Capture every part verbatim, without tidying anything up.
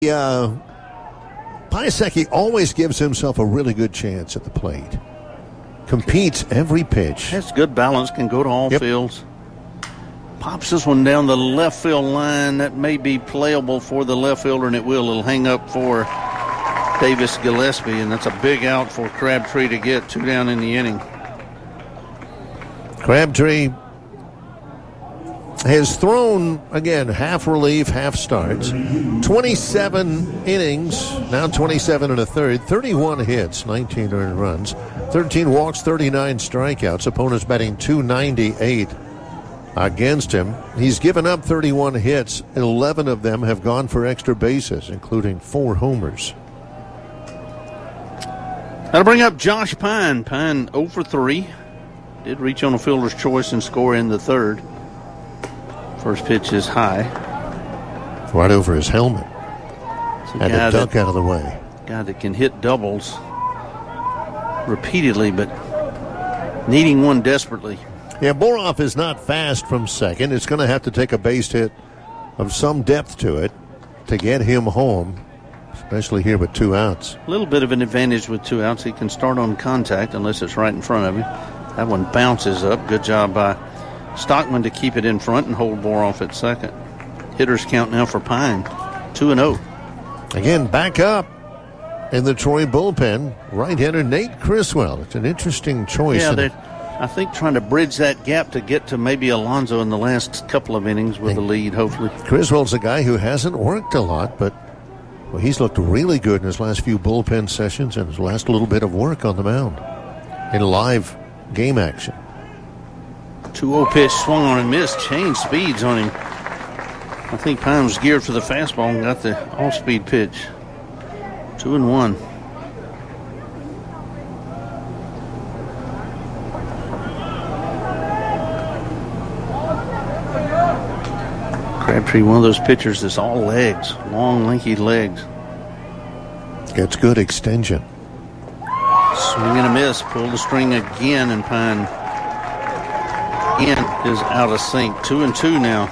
Uh, Piasecki always gives himself a really good chance at the plate. Competes every pitch. Has good balance, can go to all yep. fields. Pops this one down the left field line. That may be playable for the left fielder, and it will. It'll hang up for Davis Gillespie, and that's a big out for Crabtree to get. Two down in the inning. Crabtree has thrown, again, half relief, half starts. twenty-seven innings, now twenty-seven and a third, thirty-one hits, nineteen earned runs, thirteen walks, thirty-nine strikeouts. Opponents batting two ninety-eight against him. He's given up thirty-one hits. eleven of them have gone for extra bases, including four homers. That'll bring up Josh Pine. Pine oh for three. Did reach on a fielder's choice and score in the third. First pitch is high. Right over his helmet. Had to duck that, out of the way. Guy that can hit doubles repeatedly, but needing one desperately. Yeah, Boroff is not fast from second. It's going to have to take a base hit of some depth to it to get him home, especially here with two outs. A little bit of an advantage with two outs. He can start on contact unless it's right in front of him. That one bounces up. Good job by Stockman to keep it in front and hold Boroff at second. Hitters count now for Pine. two and oh. Again, back up in the Troy bullpen, right-hander Nate Criswell. It's an interesting choice. Yeah, they're, I think, trying to bridge that gap to get to maybe Alonso in the last couple of innings with the lead, hopefully. Criswell's a guy who hasn't worked a lot, but well, he's looked really good in his last few bullpen sessions and his last little bit of work on the mound in live game action. two oh pitch, swung on and missed. Changed speeds on him. I think Pine was geared for the fastball and got the off-speed pitch. Two and one. Crabtree, one of those pitchers that's all legs, long, lanky legs. Gets good extension. Swing and a miss. Pull the string again, and Pine again is out of sync. Two and two now.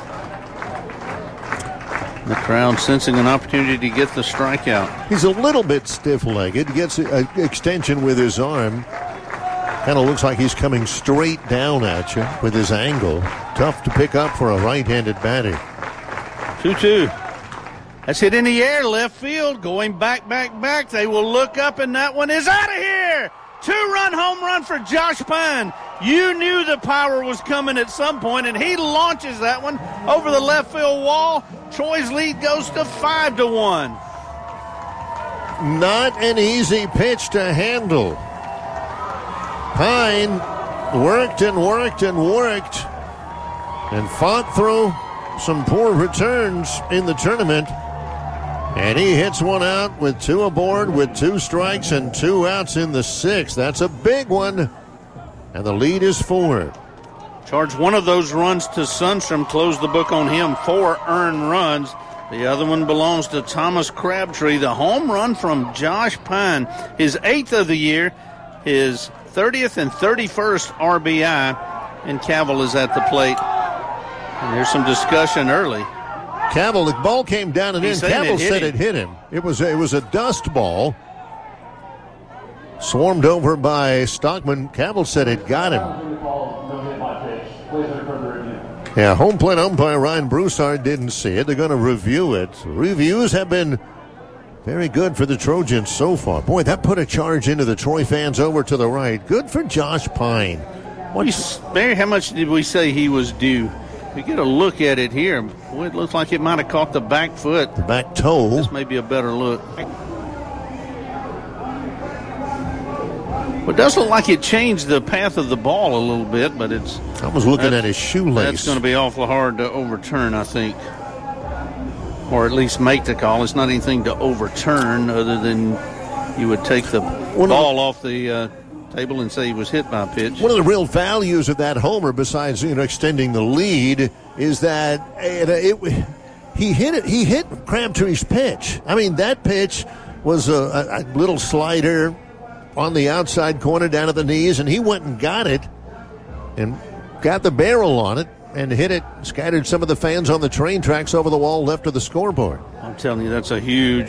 The crowd sensing an opportunity to get the strikeout. He's a little bit stiff-legged. Gets an extension with his arm. Kind of looks like he's coming straight down at you with his angle. Tough to pick up for a right-handed batter. two two. That's hit in the air, left field, going back, back, back. They will look up, and that one is out of here. Two-run home run for Josh Pine. You knew the power was coming at some point, and he launches that one over the left field wall. Troy's lead goes to five to one. Not an easy pitch to handle. Pine worked and worked and worked and fought through some poor returns in the tournament. And he hits one out with two aboard with two strikes and two outs in the sixth. That's a big one. And the lead is four. Charge one of those runs to Sundstrom. Close the book on him. Four earned runs. The other one belongs to Thomas Crabtree. The home run from Josh Pine. His eighth of the year. His thirtieth and thirty-first R B I. And Cavill is at the plate. And there's some discussion early. Cavill, the ball came down and in. Cavill it said it hit him. It was, it was a dust ball. Swarmed over by Stockman. Cavill said it got him. Yeah, home plate umpire Ryan Broussard didn't see it. They're going to review it. Reviews have been very good for the Trojans so far. Boy, that put a charge into the Troy fans over to the right. Good for Josh Pine. What's, Barry, how much did we say he was due? We get a look at it here. Boy, it looks like it might have caught the back foot. The back toe. This may be a better look. Well, it does look like it changed the path of the ball a little bit, but it's... I was looking at his shoelace. That's going to be awful hard to overturn, I think. Or at least make the call. It's not anything to overturn other than you would take the One ball the, off the uh, table and say he was hit by a pitch. One of the real values of that homer, besides you know extending the lead, is that it, it, he hit it. He hit Crabtree's pitch. I mean, that pitch was a, a little slider on the outside corner down at the knees, and he went and got it and got the barrel on it and hit it, scattered some of the fans on the train tracks over the wall left of the scoreboard. I'm telling you, that's a huge